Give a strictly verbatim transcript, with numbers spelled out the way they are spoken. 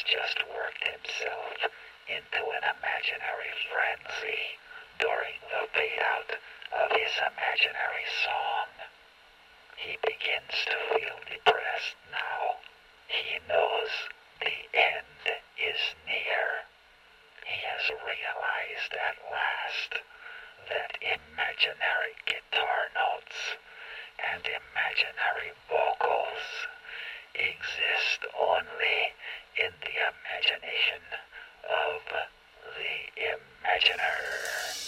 just worked himself into an imaginary frenzy during the fade-out of his imaginary song. He begins to feel depressed now. He knows the end is near. He has realized at last that imaginary guitar notes and imaginary vocals exist only in the imagination of the imaginer.